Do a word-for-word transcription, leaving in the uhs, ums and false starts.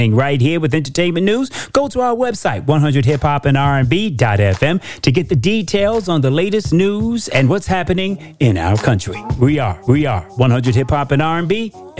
Right here with entertainment news, go to our website, one hundred hip hop and R and B dot f m, to get the details on the latest news and what's happening in our country. We are, we are one hundred hip hop and R and B.